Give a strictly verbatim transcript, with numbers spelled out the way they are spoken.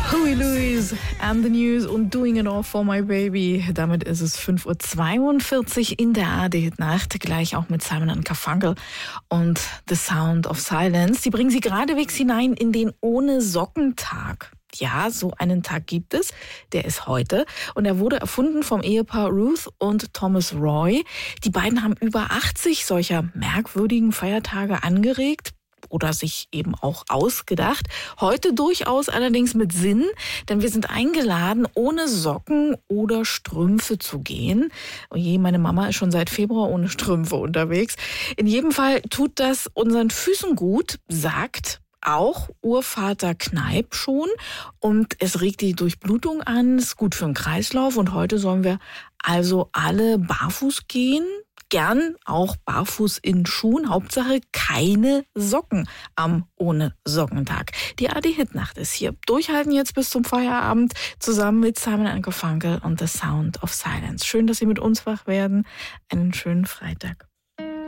Huey Lewis and the News und Doing It All for My Baby. Damit ist es fünf Uhr zweiundvierzig in der A R D-Nacht, gleich auch mit Simon and Garfunkel und The Sound of Silence. Die bringen Sie geradewegs hinein in den Ohne-Socken-Tag. Ja, so einen Tag gibt es. Der ist heute. Und er wurde erfunden vom Ehepaar Ruth und Thomas Roy. Die beiden haben über achtzig solcher merkwürdigen Feiertage angeregt oder sich eben auch ausgedacht. Heute durchaus allerdings mit Sinn, denn wir sind eingeladen, ohne Socken oder Strümpfe zu gehen. Oje, meine Mama ist schon seit Februar ohne Strümpfe unterwegs. In jedem Fall tut das unseren Füßen gut, sagt auch Urvater Kneipp schon. Und es regt die Durchblutung an, ist gut für den Kreislauf. Und heute sollen wir also alle barfuß gehen. Gern auch barfuß in Schuhen. Hauptsache keine Socken am Ohne-Socken-Tag. Die A R D-Hitnacht ist hier. Durchhalten jetzt bis zum Feierabend zusammen mit Simon and Garfunkel und The Sound of Silence. Schön, dass Sie mit uns wach werden. Einen schönen Freitag.